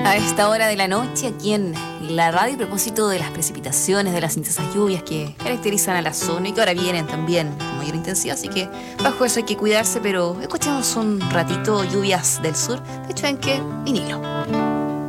A esta hora de la noche, aquí en la radio, a propósito de las precipitaciones, de las intensas lluvias que caracterizan a la zona y que ahora vienen también con mayor intensidad, así que bajo eso hay que cuidarse, pero escuchamos un ratito lluvias del sur, de hecho en que vinilo.